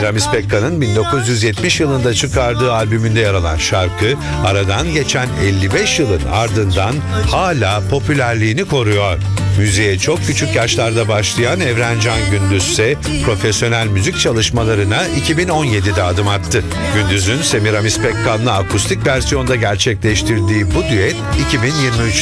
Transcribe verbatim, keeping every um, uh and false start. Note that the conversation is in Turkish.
Semiramis Pekkan'ın bin dokuz yüz yetmiş yılında çıkardığı albümünde yer alan şarkı, aradan geçen elli beş yılın ardından hala popülerliğini koruyor. Müziğe çok küçük yaşlarda başlayan Evrencan Gündüz ise profesyonel müzik çalışmalarına iki bin on yedide adım attı. Gündüz'ün Semiramis Pekkan'la akustik versiyonda gerçekleştirdiği bu düet iki bin yirmi üçte